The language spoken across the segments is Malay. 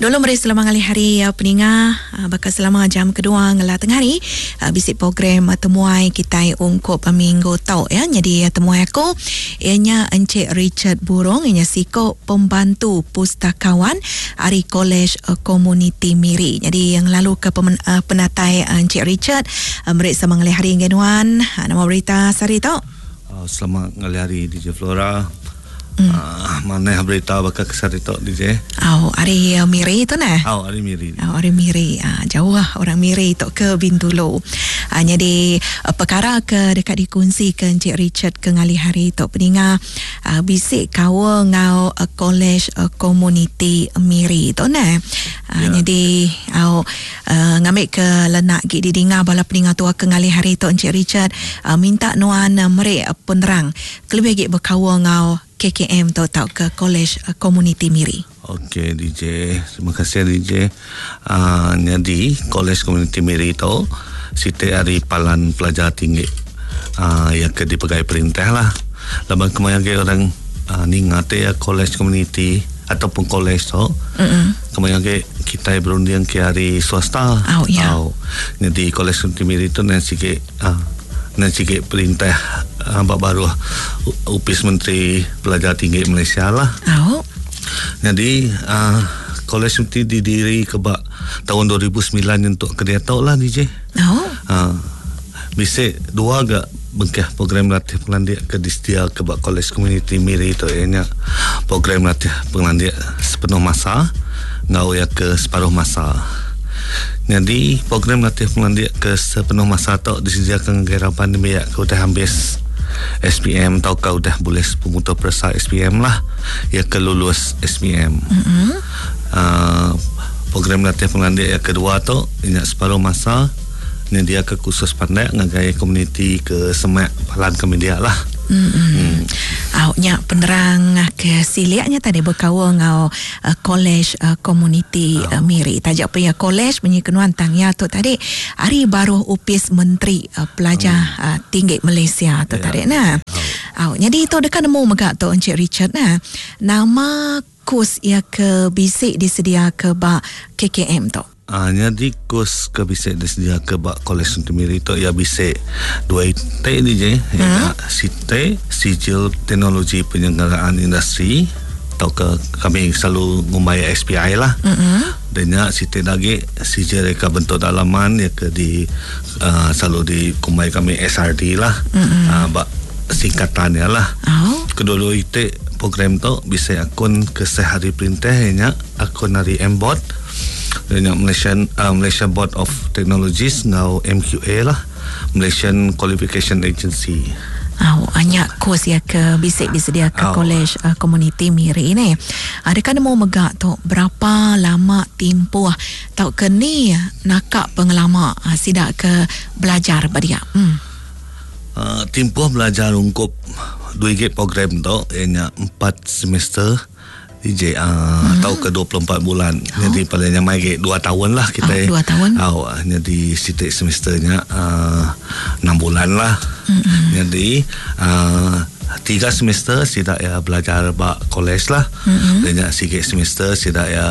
Dulu mari selama ngali hari peninga bakal selama jam kedua ngala tengah hari bisik program temuai kita ungkup minggu tau ya. Jadi temuai aku ianya Encik Richard Burong, ianya siko pembantu pustakawan dari Kolej Komuniti Miri. Jadi yang lalu ke penatai Encik Richard mari selama ngali hari ngenuan nama berita sari tau. Selamat ngali hari DJ Flora. Mana berita bakal kesari tok DJ? Hari Miri tu nah. Hari Miri. Hari Miri. Jauh lah orang Miri tok ke Bintulu. Jadi perkara ke dekat dikunci ke Encik Richard ke ngali hari tok peninga bisik kawa ngau Kolej Komuniti Miri tu nah. Jadi ngambil ke lenak gig didinga bala peninga tua ke ngali hari tok Encik Richard minta nuan merek penerang kelebih gig berkawa ngau KKM tau ke Kolej Komuniti Miri. Okey DJ, terima kasih DJ. Jadi Kolej Komuniti Miri tu siti hari palan pelajar tinggi yang ke dipegai perintah lah. Lepas kemarin orang ningate ya Kolej Komuniti ataupun kolej tu. Kemarin kita berunding ke hari swasta. Jadi Kolej Komuniti Miri tu nanti perintah baru Upis Menteri Pelajar Tinggi Malaysia lah. Jadi Kolej Komuniti didiri kebak tahun 2009 untuk kerja tau lah DJ. Bisa dua agak bengkah program latih pengandia ke disdia kebak Kolej Komuniti Miri itu ianya program latih pengandia sepenuh masa ngau ya ke separuh masa. Jadi program latih pengandia ke sepenuh masa tu disediakan gara pandemi ya ke udah habis SPM tau kau udah boleh pemutus persa SPM lah ya ke lulus SPM. Program latih pengandia yang kedua tu ini separuh masa ni dia ke khusus pandai ngagai komuniti ke semak palan ke media lah. Nya penerang ke siliaknya tadi berkawa ngau Kolej Komuniti Miri. Tajak pria kolej menyekenuan tangnya tu tadi hari baru Upis Menteri Pelajar Tinggi Malaysia tu tadi nah. Jadi itu dekat nemu megak tu Encik Richard nah. Nama kurs ia ke bisik disedia ke bak KKM tu. Jadi kurs ke bisik disedia ke bak Kolej Komuniti Miri tu ya bisik 2T DJ SIT Sijil Teknologi Penyelenggaraan Industri atau ke kami selalu membayar SPI lah. Dan ya SIT lagi Sijil Reka Bentuk Dalaman ya ke di selalu dikumai kami SRD lah. Bak singkatannya lah. Kedua-dua itu program tu bisa akun ke sehari perintah ya akun dari MBOT dan Malaysian Board of Technologies ngau MQA lah, Malaysian Qualification Agency. Banyak kurs ya ke bisik disedia ke Kolej Komuniti Miri ni. Adakah mau megak tu berapa lama tempoh tau ke ni nakak pengelama sidak ke belajar badia. Tempoh belajar ungkup 2 program tu ianya 4 semester DJ atau ke 24 bulan. Jadi palingnya mai 2 tahun lah kita. 2 tahun. Jadi setiap semesternya 6 bulan lah. Jadi 3 semester tidak ya belajar bak kolej lah. Dan sikit semester tidak ya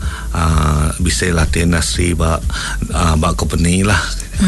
bisa latih industri bak company lah.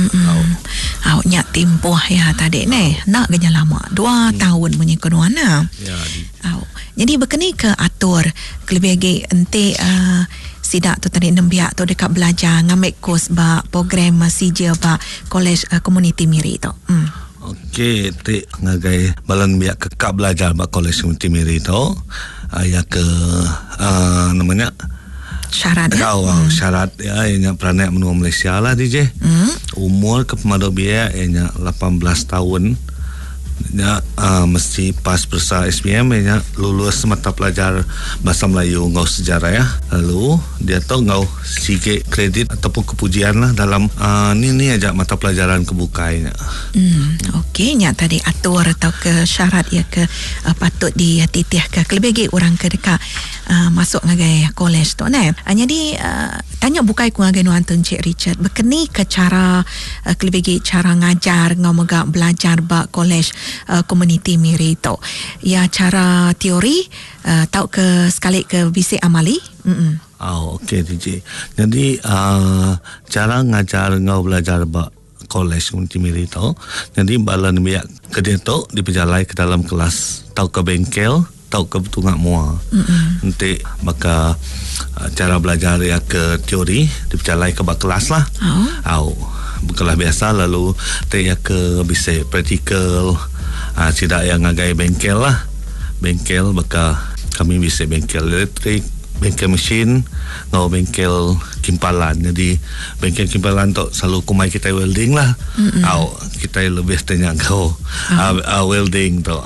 Nyak tempoh ya tadi ni nak ganya lama 2 tahun menyekenuan nah. Jadi berkeni ke atur kelebih lagi ente sidak tu tadi nembiak tu dekat belajar ngambil kurs ba program sijil ba Kolej Komuniti Miri tu. Okey, ti ngagai balan biak kekak belajar ba Kolej Komuniti Miri tu ya ke namanya syarat ya? Syarat ya yang peranak menua Malaysia lah DJ. Umur ke pemadu biaya yang 18 tahun ya mesti pas persa SPM ya lulus mata pelajar bahasa Melayu ngau sejarah ya. Lalu dia tahu ngau sikit kredit ataupun kepujian lah dalam ni aja mata pelajaran kebukainya. Okey nya tadi atur atau ke syarat ya ke patut dititih ke lebih lagi orang ke dekat masuk ngagai college tu ne. Jadi tanya bukai ku ngagai nuantun Cik Richard berkeni ke cara kelebih cara ngajar ngau megak belajar ba college community miri tu. Ya cara teori tau ke sekali ke bisik amali. Okey DJ. Jadi cara ngajar ngau belajar ba college community miri tu. Jadi balan biak kedai tu diperjalai ke dalam kelas, tau ke bengkel, tau ke betungak mua. Nanti maka cara belajar ya ke teori diperjalai ke bak kelas lah. Kelas biasa lalu ya ke bisa praktikal. Tidak yang ngagai bengkel lah. Bengkel maka kami bisa bengkel elektrik, bengkel mesin, ngau bengkel kimpalan. Jadi bengkel kimpalan tu selalu kumai kita welding lah. Kita lebih tanya kau welding tu.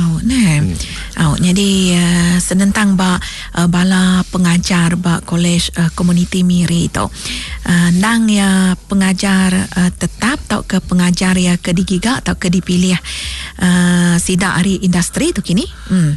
Jadi senentang bala pengajar ba college community miri tu. Nang ya pengajar tetap tau ke pengajar ya ke digiga tau ke dipilih sidak hari industri tu kini.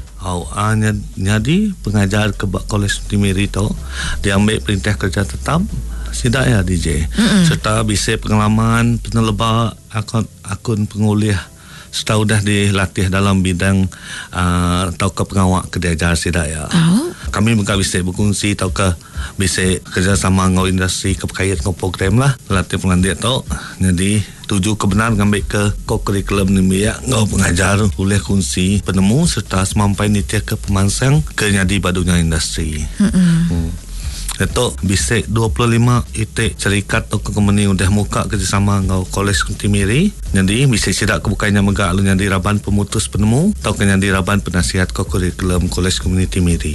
Jadi pengajar ke college miri tu dia ambil perintah kerja tetap sidak ya DJ. Serta bisa pengalaman penelebak akun penguliah serta dah dilatih dalam bidang tau ke pengawak kedajar sidak ya. Kami bukan bisa berkongsi tau ke bisa kerjasama ngau industri kepekayaan ngau program lah latih pengandia tu. Jadi tuju kebenar ngambil ke kurikulum ni ya ngau pengajar boleh kongsi penemu serta semampai nitia ke pemansang ke nyadi badunya industri. Itu bisa 25 itik syarikat atau company udah muka kerjasama ngau college Timiri. Jadi bisa sidak kebukainya megak lu nyadi raban pemutus penemu atau nyadi raban penasihat ke kurikulum college community Timiri.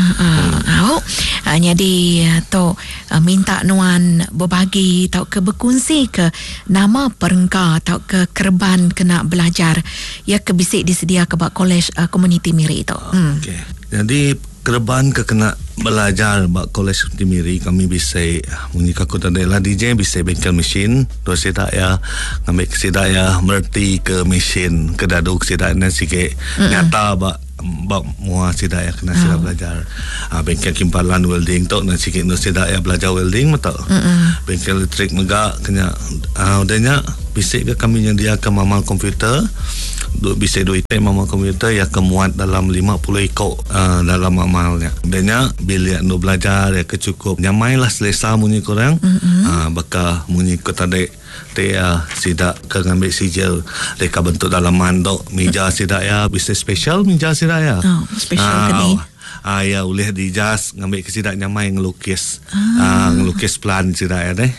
Jadi tu minta nuan berbagi tau ke berkongsi ke nama perengka tau ke kerban kena belajar ya ke bisik disedia ke bak college community Miri tu. Okey. Jadi kerban ke kena belajar bak college Timiri kami bisa menyika kota daerah DJ bisa bengkel mesin dua sidak ya ngambil sidak ya merti ke mesin ke daduk sidak dan sikit nyata bak mua sidak ya kena sidak belajar bengkel kimpalan welding tu dan sikit sidak ya belajar welding betul. Bengkel elektrik megak kena udahnya bisa ke kami yang dia ke mamal komputer bisa 2 item mamal komputer ya kemuat dalam 50 ikut dalam mamalnya. Udahnya bila nak belajar ya kecukup nyamai lah selesa munyi korang. Bakal munyi kota dek sidak ke ngambil sijil mereka bentuk dalam mandok meja sidak ya bisa special meja sidak ya. Special ke ni? Ya boleh di jas ngambil ke sidak nyamai ngelukis ngelukis plan sidak ya deh.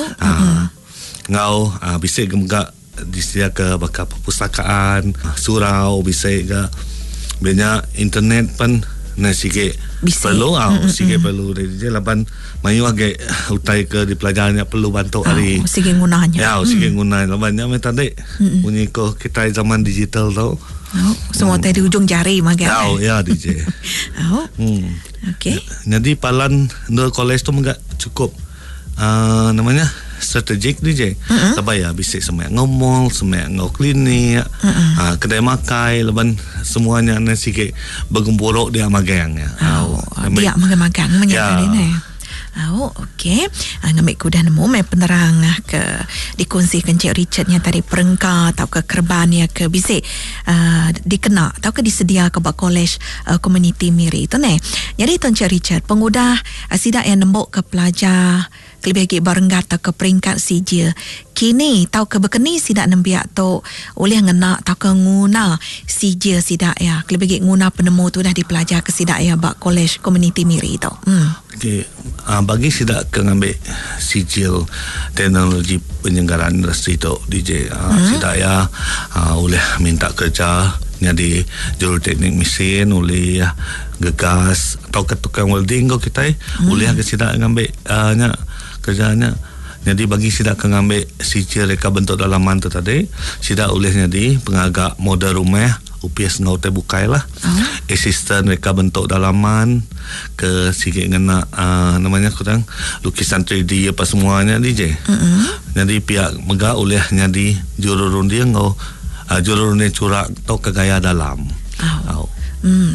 Ngau bisa gemgak disediakan ke bakal perpustakaan surau bisa ke banyak internet pun sikit perlu sikit perlu jadi laban mayu agak utai ke di pelajarannya perlu bantu hari sikit gunanya sikit gunanya labannya meta dek bunyi ko kita zaman digital tau semua tadi ujung jari magang ya DJ. Okey. Jadi palan no college tu enggak cukup namanya strategik DJ. Sebab ya bisa semak ngomol, semak ngau klinik, kedai makai, leban semuanya nasi ke bergempuruk dia magangnya. Dia magang menyakari ni. Okey. Ngambil kuda nemu penerang ke dikongsikan Cik Richard yang tadi perengka atau ke kerban ya ke bisik dikena atau ke disedia ke bak college community Miri tu ne. Jadi Tuan Cik Richard pengudah sidak yang nembok ke pelajar kelebih barenggat atau ke peringkat sijil kini tau ke berkeni sidak nembiak tu oleh ngena tau ke nguna sijil sidak ya kelebih nguna penemu tu dah dipelajar ke sidak ya bak college community Miri tu. Okey, bagi sidak ke ngambil sijil teknologi penyelenggaraan industri tu DJ sidak ya oleh minta kerja jadi juru teknik mesin oleh gegas atau ke tukang welding kau kita oleh ke sidak ngambil kerjanya. Jadi bagi sidak ke ngambil sijil reka bentuk dalaman tu tadi sidak oleh jadi pengagak model rumah UPS ngau terbukai lah. Assistant reka bentuk dalaman ke sikit ngena namanya kurang lukisan 3D apa semuanya DJ. Jadi pihak megak oleh jadi jururun dia ngau jururun dia curak atau ke gaya dalam.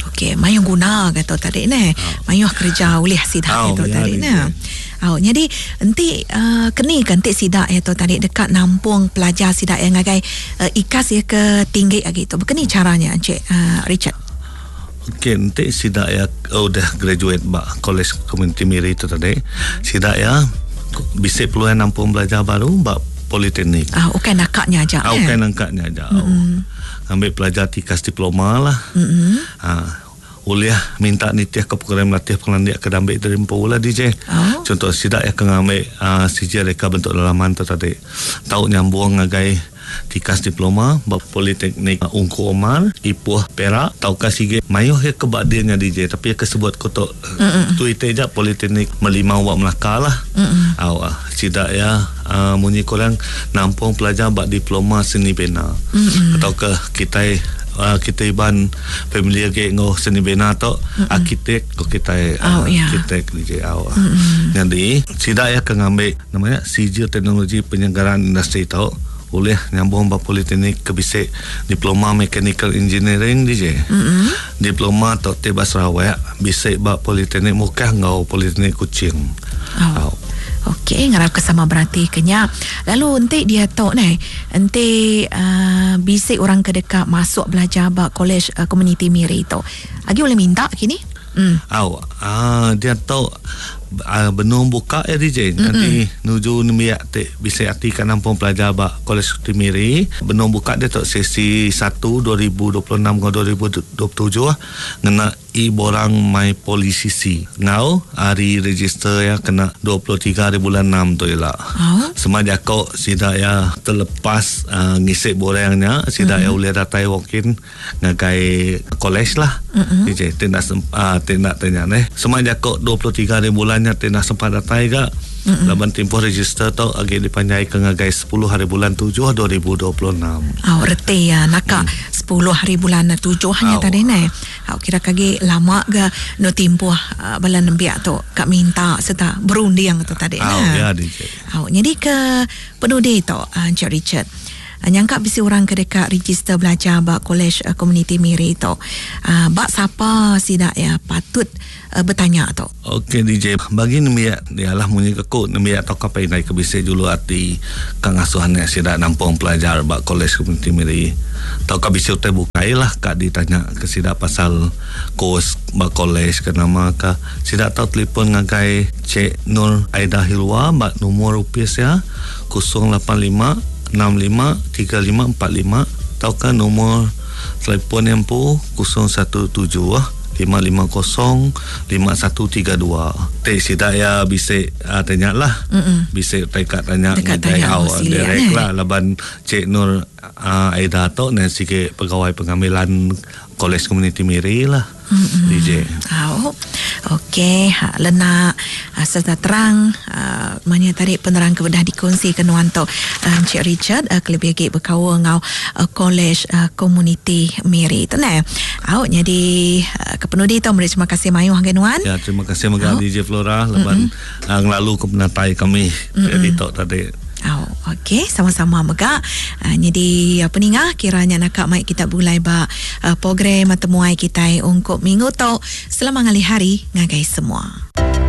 Okey, mayung guna kata tadi ne. Mayung kerja oleh sidak itu tadi ne. Jadi nanti keni kan tek sidak itu tadi dekat nampung pelajar sidak yang ngagai ikas ya ke tinggi gitu. Begini caranya Encik Richard. Okey, nanti sidak ya udah graduate bak College Community Miri itu tadi. Sidak ya bisa peluang nampung belajar baru bak Politeknik. Okey nakaknya aja. Okey nakaknya aja. Ambil pelajar tikas diploma lah. Uliah minta nitiah ke program latih pengelandiak ke dambik dari Mpula DJ. Contoh sidak ya kena ambil sijil reka bentuk dalaman tu tadi. Tahu nyambung ngagai tikas diploma bak Politeknik Ungku Omar Ipuh Perak tau kasih mayuh ya kebadiannya DJ tapi ya kesebut kotok tu itu aja Politeknik Melimau Wak Melaka lah. Sidak ya munyi korang nampung pelajar bak diploma seni bina atau ke kita iban familiar ke ngoh seni bina tu arkitek ko kita arkitek DJ jadi sidak ya kengambil namanya sijil teknologi penyelenggaraan industri tau boleh nyambung bak Politeknik ke bisik diploma mechanical engineering DJ. Diploma atau Tiba Sarawak bisik bak Politeknik Mukah ngau Politeknik Kuching. Okey, ngarap kesama berarti kenya. Lalu ente dia tahu ni, ente bisik orang kedekat masuk belajar bak College Community Miri itu. Agi boleh minta kini? Dia tahu benung buka ya DJ nanti nuju nemiak bisa artikan nampung pelajar bak College Timiri benung buka dia tak sesi 1 2026 ke 2027 ngena borang my polisisi ngau hari register ya kena 23 hari bulan 6 tu ialah semaja kau sidak ya terlepas ngisik borangnya sidak ya boleh datai walk-in ngagai college lah DJ tidak tanya semaja kau 23 hari bulan tidak sempat datai ke laban tempoh register tu agak dipanjai ke ngagai 10 hari bulan 7 2026 reti ya naka 10 hari bulan 7 hanya tadi ni kira kagi lama ke no tempoh balan biak tu kak minta serta berunding tu tadi jadi ke penudi tu Encik Richard nyangka bisi orang kedekat register belajar bak College Community Miri tu bak siapa sidak ya patut bertanya tu. Okey DJ bagi nemiak dialah munyi kekut nemiak tau kapai naik ke bisi dulu hati kang asuhan yang sidak nampung pelajar bak College Community Miri tau ka bisi utai bukai lah kak ditanya ke sidak pasal kos bak college ke nama ka sidak tau telefon ngagai Cik Nur Aida Hilwa bak nomor rupiah ya 085 653545 atau kan nomor telefon yang pu 017 550 5132 sidak ya bisa tanya lah bisa tanya direct lah laban Cik Nur Aida tu dan sikit pegawai pengambilan College Community Miri lah DJ. Okey, lena serta terang mana tadi penerang kebedah dikongsi ke nuanto Encik Richard kelebih lagi berkawa ngau College Community Miri tu ne. Jadi kepenudi tu terima kasih mayuh genuan. Ya, terima kasih megah DJ Flora leban nglalu ke penatai kami di tok tadi. Okey, sama-sama mega. Jadi peningah kiranya nak mai kita mulai ba program temuai kita untuk minggu tu selama ngali hari ngagai semua.